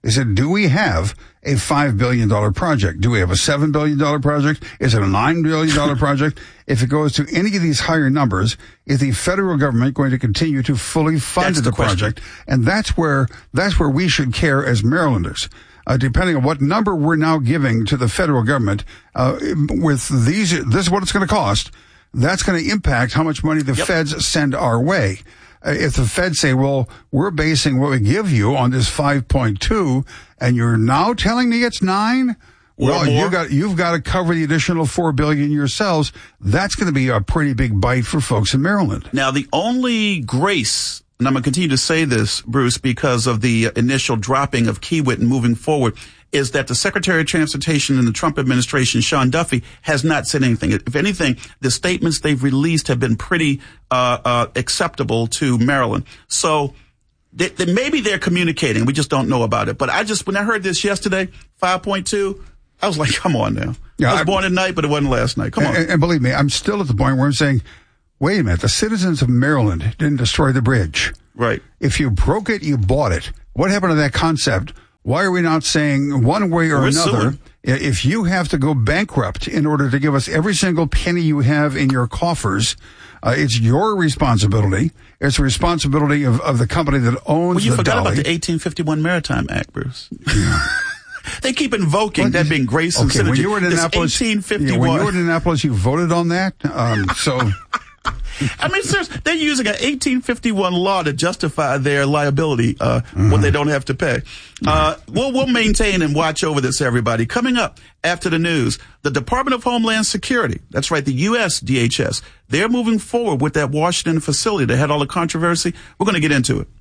They said, do we have a $5 billion project? Do we have a $7 billion project? Is it a $9 billion project? If it goes to any of these higher numbers, is the federal government going to continue to fully fund the project? And that's where we should care as Marylanders. Depending on what number we're now giving to the federal government, with this is what it's going to cost. That's going to impact how much money the feds send our way. If the feds say, well, we're basing what we give you on this 5.2 and you're now telling me it's 9, well, you've got to cover the additional $4 billion yourselves. That's going to be a pretty big bite for folks in Maryland. Now, the only grace, and I'm going to continue to say this, Bruce, because of the initial dropping of Kiewit and moving forward, is that the Secretary of Transportation in the Trump administration, Sean Duffy, has not said anything. If anything, the statements they've released have been pretty acceptable to Maryland. So maybe they're communicating. We just don't know about it. But when I heard this yesterday, 5.2, I was like, come on now. Yeah, I was born at night, but it wasn't last night. Come on. And believe me, I'm still at the point where I'm saying, wait a minute, the citizens of Maryland didn't destroy the bridge. Right. If you broke it, you bought it. What happened to that concept? Why are we not saying one way or another, if you have to go bankrupt in order to give us every single penny you have in your coffers, it's your responsibility. It's the responsibility of the company that owns the you forgot dolly. about the 1851 Maritime Act, Bruce. Yeah. They keep invoking that being grace and synergy. When you were in Annapolis, when you were in Annapolis, you voted on that. So. I mean, seriously, they're using an 1851 law to justify their liability when they don't have to pay. We'll maintain and watch over this, everybody. Coming up after the news, the Department of Homeland Security, that's right, the U.S. DHS, they're moving forward with that Washington facility that had all the controversy. We're going to get into it.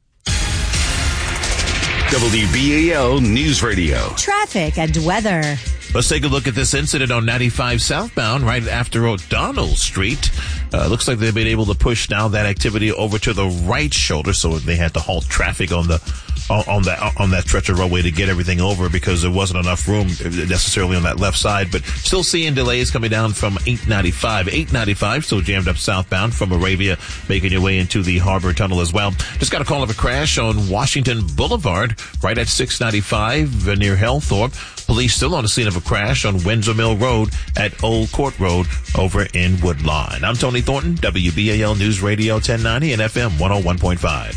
WBAL News Radio. Traffic and weather. Let's take a look at this incident on 95 southbound right after O'Donnell Street. Looks like they've been able to push now that activity over to the right shoulder, so they had to halt traffic on that stretch of roadway to get everything over because there wasn't enough room necessarily on that left side. But still seeing delays coming down from 895. 895 still jammed up southbound from Arabia, making your way into the Harbor Tunnel as well. Just got a call of a crash on Washington Boulevard right at 695 near Hellthorpe. Police still on the scene of a crash on Windsor Mill Road at Old Court Road over in Woodlawn. I'm Tony Thornton, WBAL News Radio 1090 and FM 101.5.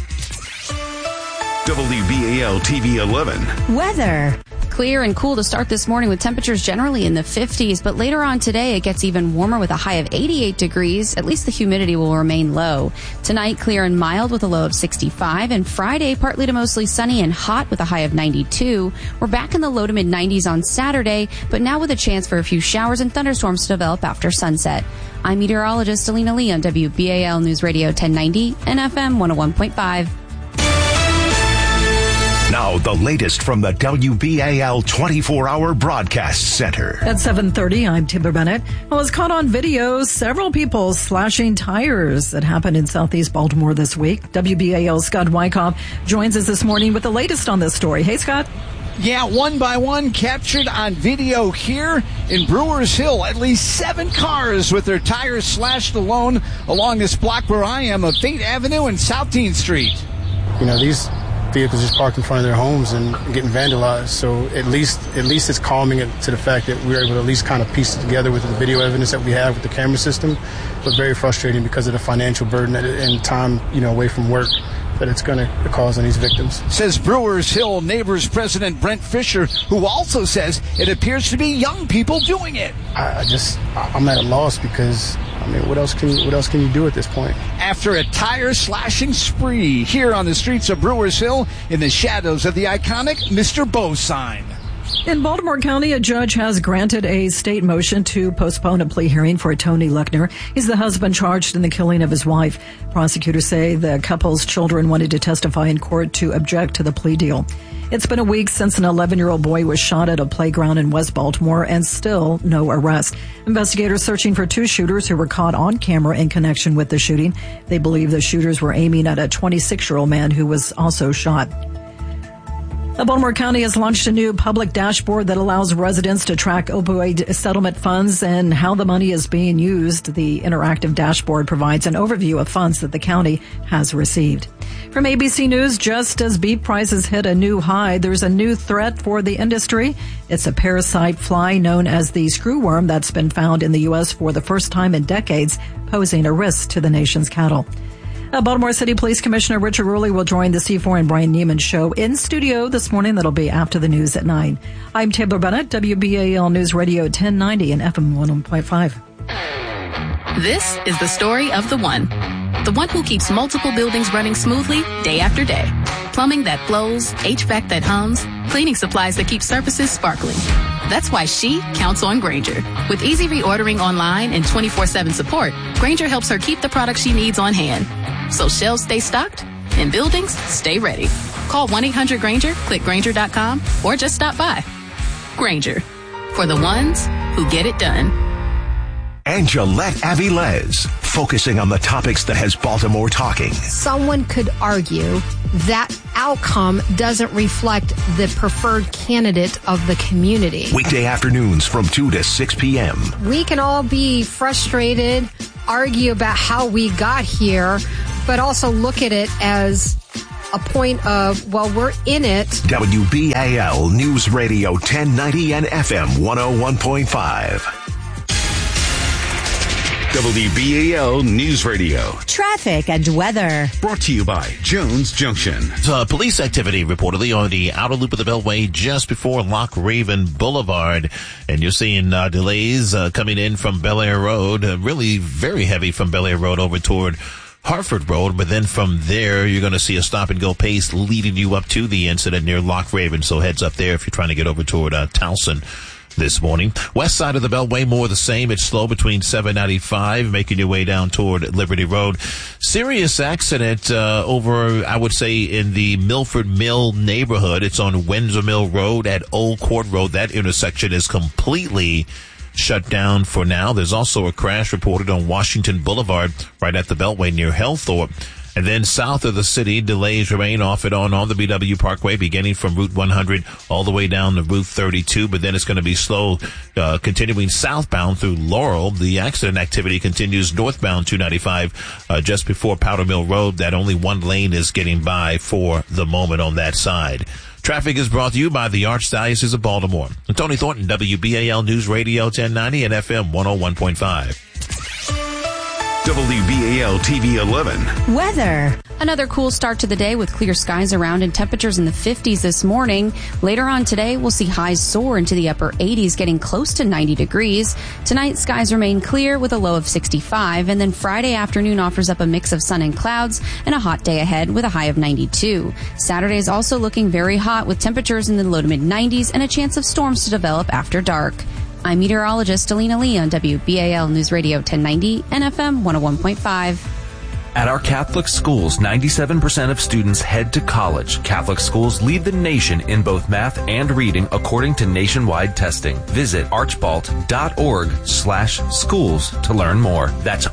WBAL TV 11. Weather. Clear and cool to start this morning with temperatures generally in the 50s, but later on today it gets even warmer with a high of 88 degrees. At least the humidity will remain low. Tonight, clear and mild with a low of 65, and Friday, partly to mostly sunny and hot with a high of 92. We're back in the low to mid 90s on Saturday, but now with a chance for a few showers and thunderstorms to develop after sunset. I'm meteorologist Alina Lee on WBAL News Radio 1090 and FM 101.5. Now, the latest from the WBAL 24-hour broadcast center. At 7:30, I'm Timber Bennett. I was caught on video several people slashing tires that happened in southeast Baltimore this week. WBAL's Scott Wyckoff joins us this morning with the latest on this story. Hey, Scott. Yeah, one by one captured on video here in Brewers Hill. At least 7 cars with their tires slashed along this block where I am of Fate Avenue and South Dean Street. You know, these vehicles just parked in front of their homes and getting vandalized. So at least it's calming it to the fact that we're able to at least kind of piece it together with the video evidence that we have with the camera system, but very frustrating because of the financial burden and time, away from work that it's going to cause on these victims. Says Brewers Hill Neighbors President Brent Fisher, who also says it appears to be young people doing it. I'm at a loss because, what else can you do at this point? After a tire slashing spree here on the streets of Brewers Hill in the shadows of the iconic Mr. Bo sign. In Baltimore County, a judge has granted a state motion to postpone a plea hearing for Tony Lechner. He's the husband charged in the killing of his wife. Prosecutors say the couple's children wanted to testify in court to object to the plea deal. It's been a week since an 11-year-old boy was shot at a playground in West Baltimore and still no arrest. Investigators searching for 2 shooters who were caught on camera in connection with the shooting. They believe the shooters were aiming at a 26-year-old man who was also shot. Baltimore County has launched a new public dashboard that allows residents to track opioid settlement funds and how the money is being used. The interactive dashboard provides an overview of funds that the county has received. From ABC News, just as beef prices hit a new high, there's a new threat for the industry. It's a parasite fly known as the screwworm that's been found in the U.S. for the first time in decades, posing a risk to the nation's cattle. Baltimore City Police Commissioner Richard Rulli will join the C4 and Brian Neiman show in studio this morning. That'll be after the news at 9. I'm Taylor Bennett, WBAL News Radio 1090 and FM 101.5. This is the story of the one who keeps multiple buildings running smoothly day after day. Plumbing that flows, HVAC that hums, cleaning supplies that keep surfaces sparkling. That's why she counts on Grainger. With easy reordering online and 24/7 support, Grainger helps her keep the products she needs on hand. So shelves stay stocked and buildings stay ready. Call 1-800-GRAINGER, click Grainger.com, or just stop by. Grainger, for the ones who get it done. And Gillette Avilés, focusing on the topics that has Baltimore talking. Someone could argue that outcome doesn't reflect the preferred candidate of the community. Weekday afternoons from 2 to 6 p.m. We can all be frustrated, argue about how we got here, but also look at it as a point of, well, we're in it. WBAL News Radio 1090 and FM 101.5. WBAL News Radio. Traffic and weather. Brought to you by Jones Junction. Police activity reportedly on the outer loop of the Beltway just before Loch Raven Boulevard. And you're seeing delays coming in from Bel Air Road, really very heavy from Bel Air Road over toward Hartford Road. But then from there, you're going to see a stop-and-go pace leading you up to the incident near Loch Raven. So heads up there if you're trying to get over toward Towson this morning. West side of the Beltway, more the same. It's slow between 795, making your way down toward Liberty Road. Serious accident over, I would say, in the Milford Mill neighborhood. It's on Windsor Mill Road at Old Court Road. That intersection is completely shut down for now. There's also a crash reported on Washington Boulevard right at the Beltway near Hellthorpe. And then south of the city, delays remain off and on the BW Parkway, beginning from Route 100 all the way down to Route 32. But then it's going to be slow, continuing southbound through Laurel. The accident activity continues northbound 295, just before Powder Mill Road. That only one lane is getting by for the moment on that side. Traffic is brought to you by the Archdiocese of Baltimore. I'm Tony Thornton, WBAL News Radio 1090 and FM 101.5. WBAL TV 11. Weather. Another cool start to the day with clear skies around and temperatures in the 50s this morning. Later on today, we'll see highs soar into the upper 80s, getting close to 90 degrees. Tonight, skies remain clear with a low of 65, and then Friday afternoon offers up a mix of sun and clouds and a hot day ahead with a high of 92. Saturday is also looking very hot with temperatures in the low to mid 90s and a chance of storms to develop after dark. I'm meteorologist Alina Lee on WBAL News Radio 1090 and FM 101.5. At our Catholic schools, 97% of students head to college. Catholic schools lead the nation in both math and reading according to nationwide testing. Visit archbalt.org/schools to learn more. That's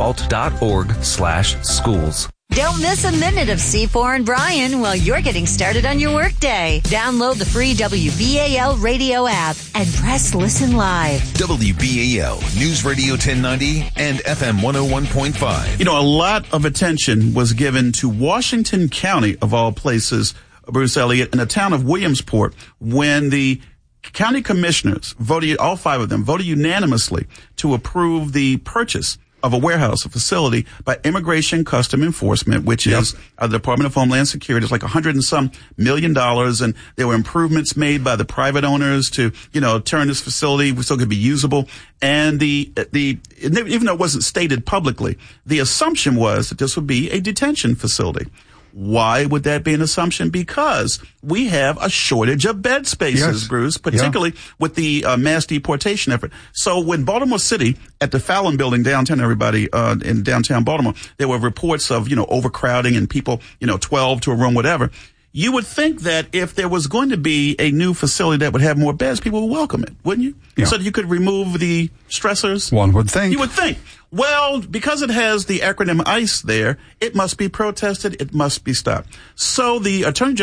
archbalt.org/schools. Don't miss a minute of C4 and Brian while you're getting started on your workday. Download the free WBAL radio app and press listen live. WBAL News Radio 1090 and FM 101.5. You know, a lot of attention was given to Washington County, of all places, Bruce Elliott, in the town of Williamsport, when the county commissioners voted, all five of them, voted unanimously to approve the purchase of a warehouse, a facility by Immigration Custom Enforcement, which is the Department of Homeland Security. It's like $100 and some million, and there were improvements made by the private owners to, turn this facility so it could be usable. And even though it wasn't stated publicly, the assumption was that this would be a detention facility. Why would that be an assumption? Because we have a shortage of bed spaces, Bruce, particularly with the mass deportation effort. So when Baltimore City, at the Fallon Building downtown, in downtown Baltimore, there were reports of, overcrowding and people, 12 to a room, whatever. You would think that if there was going to be a new facility that would have more beds, people would welcome it, wouldn't you? Yeah. So that you could remove the stressors. One would think. You would think. Well, because it has the acronym ICE there, it must be protested. It must be stopped. So the Attorney General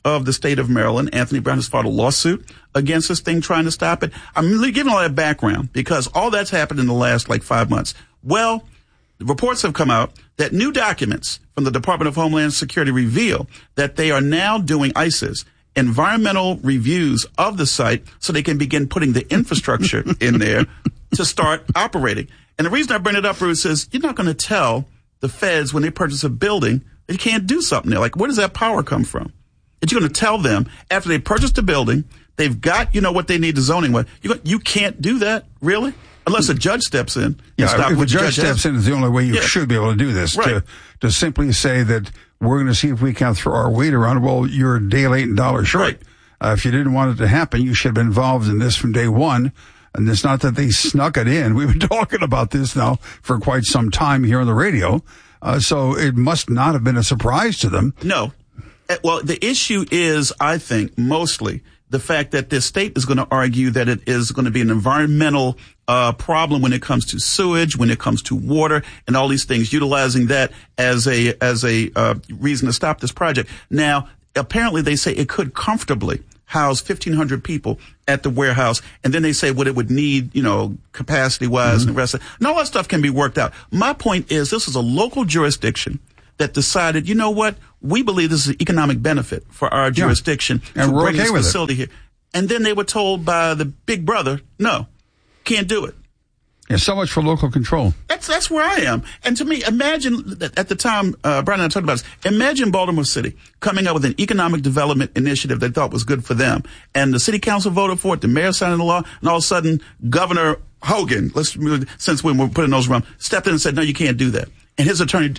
of the state of Maryland, Anthony Brown, has filed a lawsuit against this thing trying to stop it. I'm giving all that background because all that's happened in the last 5 months. Well, reports have come out that new documents from the Department of Homeland Security reveal that they are now doing ICE's environmental reviews of the site so they can begin putting the infrastructure in there to start operating. And the reason I bring it up, Bruce, is you're not going to tell the feds when they purchase a building that you can't do something there. Where does that power come from? That you're going to tell them after they purchased a building, they've got, what they need the zoning with. You can't do that, really? Unless a judge steps in. If a judge steps in, is the only way you should be able to do this. Right. To simply say that we're going to see if we can throw our weight around. Well, you're a day late and dollar short. Right. If you didn't want it to happen, you should have been involved in this from day one. And it's not that they snuck it in. We've been talking about this now for quite some time here on the radio. So it must not have been a surprise to them. No. Well, the issue is, I think, mostly the fact that this state is going to argue that it is going to be an environmental problem when it comes to sewage, when it comes to water, and all these things, utilizing that as a reason to stop this project. Now, apparently they say it could comfortably house 1,500 people at the warehouse, and then they say what it would need, capacity-wise and the rest of it. And all that stuff can be worked out. My point is this is a local jurisdiction that decided, we believe this is an economic benefit for our jurisdiction and to we're bring okay this with facility here. And then they were told by the big brother, no, can't do it. Yeah, so much for local control. That's where I am. And to me, imagine that at the time, Brian and I talked about this, imagine Baltimore City coming up with an economic development initiative they thought was good for them. And the city council voted for it, the mayor signed the law, and all of a sudden, Governor Hogan, since when we're putting those around, stepped in and said, no, you can't do that. And his attorney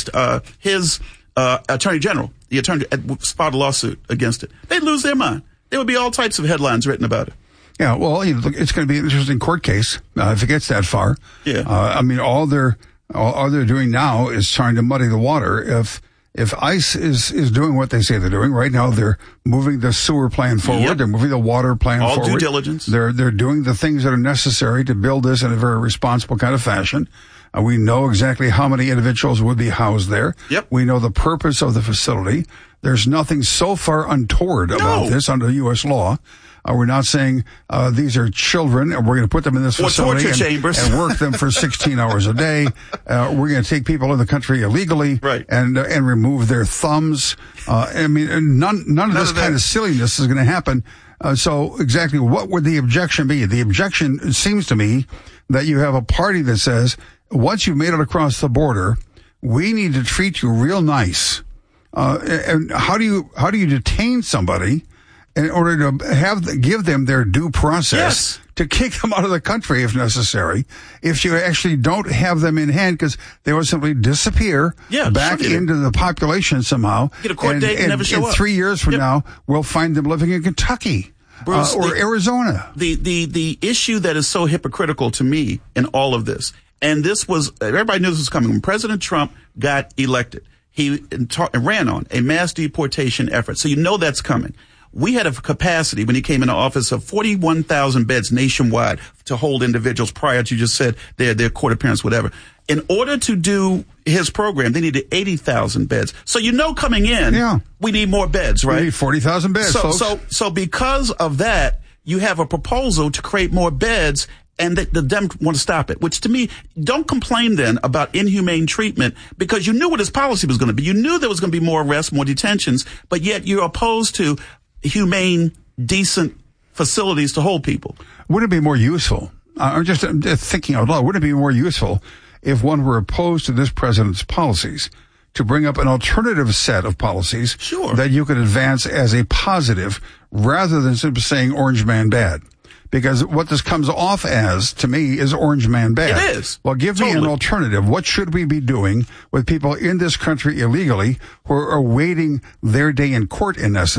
general, the attorney, filed a lawsuit against it. They'd lose their mind. There would be all types of headlines written about it. Yeah, well, it's going to be an interesting court case if it gets that far. Yeah. All they're doing now is trying to muddy the water. If ICE is doing what they say they're doing right now, they're moving the sewer plan forward. Yep. They're moving the water plan forward. All due diligence. They're doing the things that are necessary to build this in a very responsible kind of fashion. We know exactly how many individuals would be housed there. Yep. We know the purpose of the facility. There's nothing so far untoward about this under U.S. law. We're not saying these are children and we're going to put them in this facility and work them for 16 hours a day. We're going to take people in the country illegally and remove their thumbs. None of this kind of silliness is going to happen. So exactly what would the objection be? The objection seems to me that you have a party that says, once you've made it across the border, we need to treat you real nice. And how do you detain somebody in order to give them their due process to kick them out of the country if necessary, if you actually don't have them in hand, because they will simply disappear back into the population somehow. Get a court date and never show up. 3 years from now, we'll find them living in Kentucky. Bruce, or Arizona. The issue that is so hypocritical to me in all of this, and this was, everybody knew this was coming when President Trump got elected. He ran on a mass deportation effort. So that's coming. We had a capacity when he came into office of 41,000 beds nationwide to hold individuals prior to, you just said, their court appearance, whatever. In order to do his program, they needed 80,000 beds. So coming in, we need more beds, right? We need 40,000 beds, folks. So because of that, you have a proposal to create more beds, and the Dems want to stop it, which to me, don't complain then about inhumane treatment, because you knew what his policy was going to be. You knew there was going to be more arrests, more detentions, but yet you're opposed to humane, decent facilities to hold people. Wouldn't it be more useful? I'm just thinking out loud. Wouldn't it be more useful if one were opposed to this president's policies to bring up an alternative set of policies that you could advance as a positive rather than simply saying orange man bad? Because what this comes off as, to me, is orange man bad. It is. Well, give me an alternative. What should we be doing with people in this country illegally who are awaiting their day in court, in essence?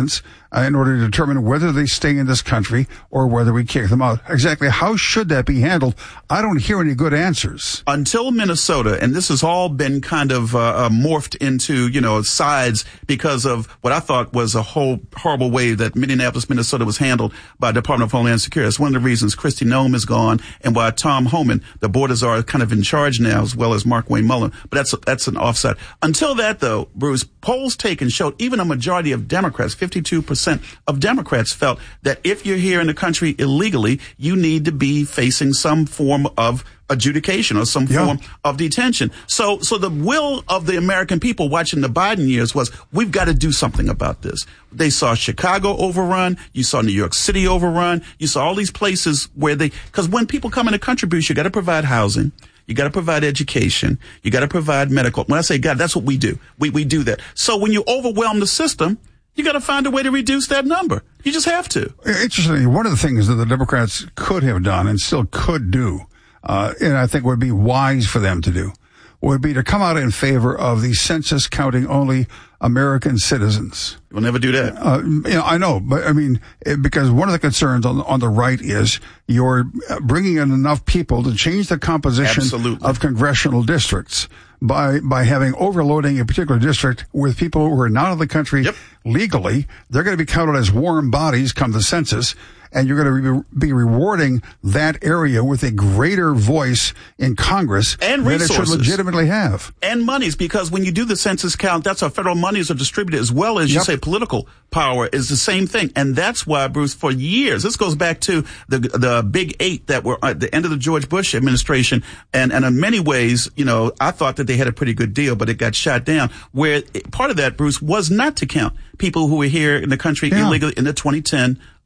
in order to determine whether they stay in this country or whether we kick them out. Exactly how should that be handled? I don't hear any good answers. Until Minnesota, and this has all been kind of morphed into, sides because of what I thought was a whole horrible way that Minneapolis, Minnesota was handled by the Department of Homeland Security. That's one of the reasons Kristi Noem is gone and why Tom Homan, the borders are kind of in charge now, as well as Mark Wayne Mullen. But that's an offset. Until that, though, Bruce, polls taken showed even a majority of Democrats, 52% of Democrats felt that if you're here in the country illegally, you need to be facing some form of adjudication or some form of detention. So the will of the American people watching the Biden years was, we've got to do something about this. They saw Chicago overrun. You saw New York City overrun. You saw all these places where because when people come in the country, Bruce, you got to provide housing. You got to provide education. You got to provide medical. When I say God, that's what we do. We do that. So when you overwhelm the system, you got to find a way to reduce that number. You just have to. Interestingly, one of the things that the Democrats could have done and still could do, and I think would be wise for them to do, would be to come out in favor of the census counting only American citizens. We'll never do that. I know, but I mean, because one of the concerns on the right is you're bringing in enough people to change the composition of congressional districts by having overloading a particular district with people who are not in the country legally. They're going to be counted as warm bodies come the census. And you're going to be rewarding that area with a greater voice in Congress and than it should legitimately have. And monies, because when you do the census count, that's how federal monies are distributed, as well as you say political power is the same thing. And that's why, Bruce, for years, this goes back to the big eight that were at the end of the George Bush administration. And in many ways, I thought that they had a pretty good deal, but it got shot down, where part of that, Bruce, was not to count people who were here in the country illegally in the 2010